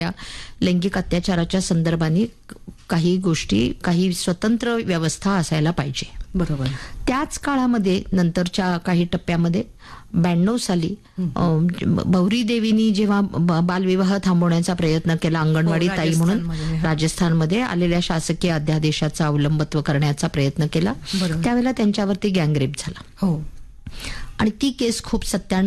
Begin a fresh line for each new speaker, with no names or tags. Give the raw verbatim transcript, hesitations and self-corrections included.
लैंगिक अत्याचाराच्या संदर्भाने काही गोष्टी, काही स्वतंत्र व्यवस्था असायला पाहिजे.
बरोबर.
त्याच काळामध्ये नंतरच्या काही टप्प्यामध्ये ब्याण्णव साली भौरी देवीनी जेव्हा बालविवाह थांबवण्याचा प्रयत्न केला, अंगणवाडी
हो,
ताई म्हणून
राजस्थानमध्ये, हा.
राजस्थानमध्ये आलेल्या शासकीय अध्यादेशाचा अवलंबत्व करण्याचा प्रयत्न केला,
बरोबर.
त्यावेळेला त्यांच्यावरती गँगरेप झाला.
हो.
आणि ती केस खूप सत्त्याण्णव